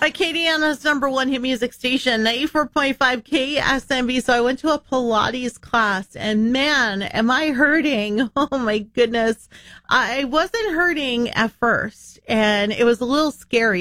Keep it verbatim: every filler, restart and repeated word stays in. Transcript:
Acadiana's number one hit music station, ninety-four point five K S M B. So I went to a Pilates class, and man, am I hurting. Oh my goodness. I wasn't hurting at first, and it was a little scary.